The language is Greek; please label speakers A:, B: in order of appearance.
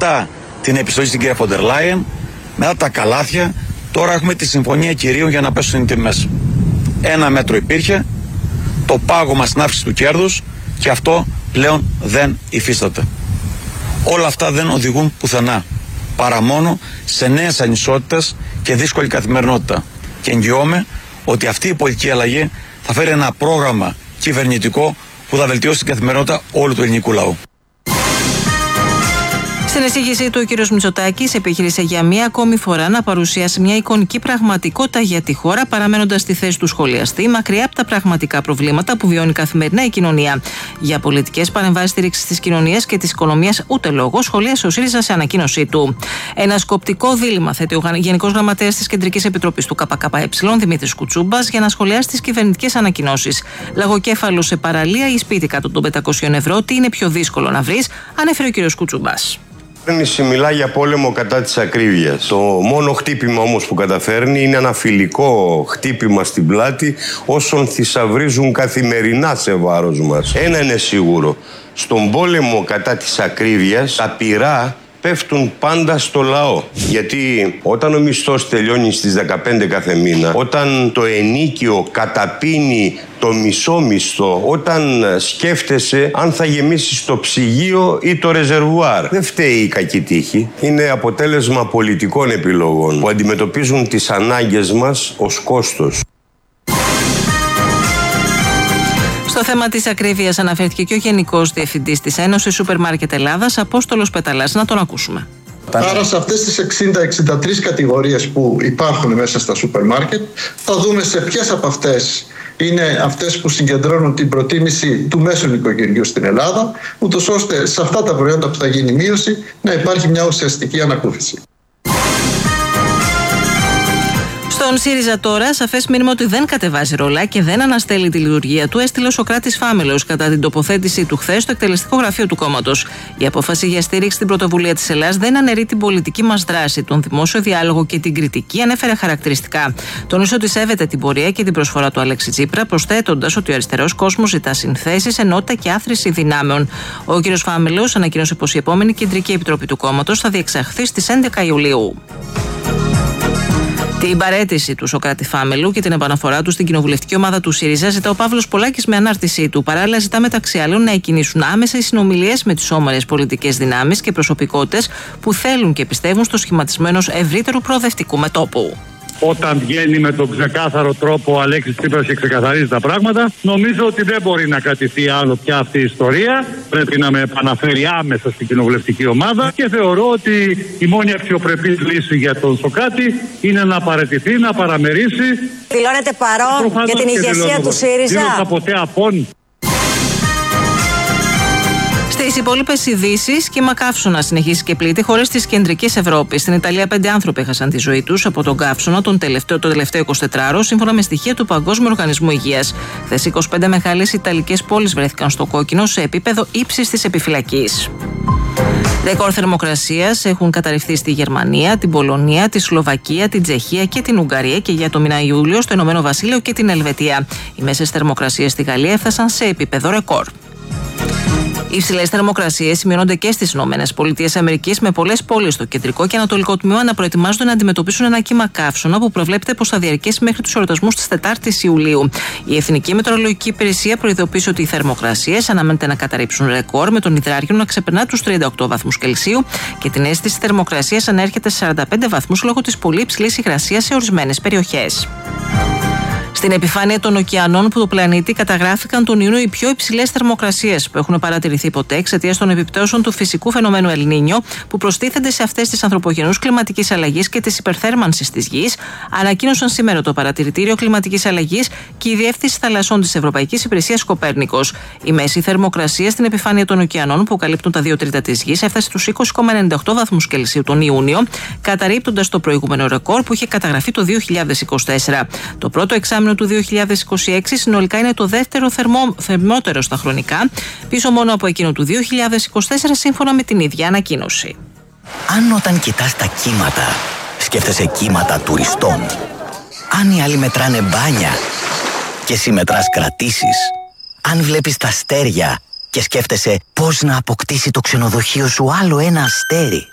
A: μετά την επιστολή στην κυρία Φοντερ Λάιεν, μετά τα καλάθια, τώρα έχουμε τη συμφωνία κυρίων για να πέσουν οι τιμές. Ένα μέτρο υπήρχε, το πάγωμα στην αύξηση του κέρδους, και αυτό πλέον δεν υφίσταται. Όλα αυτά δεν οδηγούν πουθενά, παρά μόνο σε νέες ανισότητες και δύσκολη καθημερινότητα. Και εγγυώμαι ότι αυτή η πολιτική αλλαγή θα φέρει ένα πρόγραμμα κυβερνητικό που θα βελτιώσει την καθημερινότητα όλου του ελληνικού λαού.
B: Στην εισήγησή του, ο κ. Μητσοτάκης επιχείρησε για μία ακόμη φορά να παρουσιάσει μια εικονική πραγματικότητα για τη χώρα, παραμένοντας στη θέση του σχολιαστή, μακριά από τα πραγματικά προβλήματα που βιώνει καθημερινά η κοινωνία. Για πολιτικές παρεμβάσεις στήριξης της κοινωνίας και της οικονομίας, ούτε λόγο, σχολίασε ο ΣΥΡΙΖΑ σε ανακοίνωσή του. Ένα σκοπτικό δίλημμα θέτει ο Γενικός Γραμματέας της Κεντρικής Επιτροπής του ΚΚΕ, Δημήτρης Κουτσούμπας, για να σχολιάσει τις κυβερνητικές ανακοινώσεις. Λαγοκέφαλο σε παραλία ή σπίτι κάτω των 500 ευρώ, τι είναι πιο δύσκολο να βρεις, ανέφερε ο κ. Κουτσούμπας.
C: Η κυβέρνηση μιλά για πόλεμο κατά της ακρίβειας. Το μόνο χτύπημα όμως που καταφέρνει είναι ένα φιλικό χτύπημα στην πλάτη όσων θησαυρίζουν καθημερινά σε βάρος μας. Ένα είναι σίγουρο. Στον πόλεμο κατά της ακρίβειας τα πυρά πέφτουν πάντα στο λαό. Γιατί όταν ο μισθός τελειώνει στις 15 κάθε μήνα, όταν το ενίκιο καταπίνει το μισό μισθό, όταν σκέφτεσαι αν θα γεμίσεις το ψυγείο ή το ρεζερβουάρ, δεν φταίει η κακή τύχη. Είναι αποτέλεσμα πολιτικών επιλογών που αντιμετωπίζουν τις ανάγκες μας ως κόστος.
B: Στο θέμα της ακρίβειας αναφέρθηκε και ο Γενικός Διευθυντής της Ένωσης Σούπερ Μάρκετ Ελλάδας, Απόστολος Πεταλάς. Να τον ακούσουμε.
D: Άρα σε αυτές τις 60-63 κατηγορίες που υπάρχουν μέσα στα σούπερ μάρκετ, θα δούμε σε ποιες από αυτές είναι αυτές που συγκεντρώνουν την προτίμηση του μέσου νοικοκυριού στην Ελλάδα, ούτως ώστε σε αυτά τα προϊόντα που θα γίνει μείωση να υπάρχει μια ουσιαστική ανακούφιση.
B: Στον ΣΥΡΙΖΑ τώρα, σαφές μήνυμα ότι δεν κατεβάζει ρολά και δεν αναστέλει τη λειτουργία του, έστειλε ο Σωκράτης Φάμελος κατά την τοποθέτησή του χθες στο εκτελεστικό γραφείο του κόμματος. Η απόφαση για στήριξη στην πρωτοβουλία της Ελλάδας δεν αναιρεί την πολιτική μας δράση, τον δημόσιο διάλογο και την κριτική, ανέφερε χαρακτηριστικά. Τονίσε ότι σέβεται την πορεία και την προσφορά του Αλέξη Τσίπρα, προσθέτοντας ότι ο αριστερός κόσμος ζητά συνθέσεις, ενότητα και άθρηση δυνάμεων. Ο κ. Φάμελος ανακοίνωσε πως η επόμενη κεντρική επιτροπή του κόμματος θα διεξαχθεί στις 11 Ιουλίου. Την παραίτηση του Σωκράτη Φάμελου και την επαναφορά του στην κοινοβουλευτική ομάδα του ΣΥΡΙΖΑ ζητά ο Παύλος Πολάκης με ανάρτησή του. Παράλληλα, ζητά μεταξύ άλλων να εκκινήσουν άμεσα οι συνομιλίες με τις όμορες πολιτικές δυνάμεις και προσωπικότητες που θέλουν και πιστεύουν στο σχηματισμένο ενός ευρύτερου προοδευτικού μετώπου.
E: Όταν βγαίνει με τον ξεκάθαρο τρόπο ο Αλέξης Τσίπρας και ξεκαθαρίζει τα πράγματα, νομίζω ότι δεν μπορεί να κρατηθεί άλλο πια αυτή η ιστορία. Πρέπει να με επαναφέρει άμεσα στην κοινοβουλευτική ομάδα και θεωρώ ότι η μόνη αξιοπρεπής λύση για τον Σωκράτη είναι να παραιτηθεί, να παραμερίσει.
F: Δηλώνεται παρόν για την ηγεσία του ΣΥΡΙΖΑ.
E: Δηλώσα ποτέ απόν.
B: Στις υπόλοιπες ειδήσεις, κύμα καύσωνα συνεχίζει και πλήττει χώρες της κεντρικής Ευρώπης. Στην Ιταλία, 5 άνθρωποι έχασαν τη ζωή τους από τον καύσωνα το τελευταίο 24ωρο, σύμφωνα με στοιχεία του Παγκόσμιου Οργανισμού Υγείας. Χθες, 25 μεγάλες Ιταλικές πόλεις βρέθηκαν στο κόκκινο σε επίπεδο ύψης της επιφυλακής. Ρεκόρ θερμοκρασίας έχουν καταρριφθεί στη Γερμανία, την Πολωνία, τη Σλοβακία, την Τσεχία και την Ουγγαρία και για το μήνα Ιούλιο στο Ηνωμένο Βασίλειο και την Ελβετία. Οι μέσες θερμοκρασίες στη Γαλλία έφτασαν σε επίπεδο ρεκόρ. Οι υψηλές θερμοκρασίες σημειώνονται και στις ΗΠΑ, με πολλές πόλεις στο κεντρικό και ανατολικό τμήμα να προετοιμάζονται να αντιμετωπίσουν ένα κύμα καύσωνα που προβλέπεται πως θα διαρκέσει μέχρι τους εορτασμούς της 4ης Ιουλίου. Η Εθνική Μετεωρολογική Υπηρεσία προειδοποίησε ότι οι θερμοκρασίες αναμένεται να καταρρύψουν ρεκόρ, με τον υδράργυρο να ξεπερνά τους 38 βαθμούς Κελσίου και την αίσθηση θερμοκρασίας ανέρχεται σε 45 βαθμούς λόγω της πολύ υψηλής υγρασίας σε ορισμένες περιοχές. Στην επιφάνεια των ωκεανών του πλανήτη καταγράφηκαν τον Ιούνιο οι πιο υψηλές θερμοκρασίες που έχουν παρατηρηθεί ποτέ εξαιτίας των επιπτώσεων του φυσικού φαινομένου El Niño που προστίθενται σε αυτές της ανθρωπογενούς κλιματικής αλλαγής και της υπερθέρμανσης της γης, ανακοίνωσαν σήμερα το Παρατηρητήριο Κλιματικής Αλλαγής και η Διεύθυνση Θαλασσών της Ευρωπαϊκής Υπηρεσίας Κοπέρνικος. Η μέση θερμοκρασία στην επιφάνεια των ωκεανών που καλύπτουν τα 2 τρίτα της γης έφτασε στους 20,98 βαθμούς Κελσίου τον Ιούνιο, καταρρίπτοντας το προηγούμενο ρεκόρ που είχε καταγραφεί το 2024. Το πρώτο εξάμηνο του 2026 συνολικά είναι το δεύτερο θερμότερο στα χρονικά, πίσω μόνο από εκείνο του 2024 σύμφωνα με την ίδια ανακοίνωση.
G: Αν όταν κοιτάς τα κύματα σκέφτεσαι κύματα τουριστών, αν οι άλλοι μετράνε μπάνια και εσύ μετράς κρατήσεις, αν βλέπεις τα αστέρια και σκέφτεσαι πώς να αποκτήσει το ξενοδοχείο σου άλλο ένα αστέρι,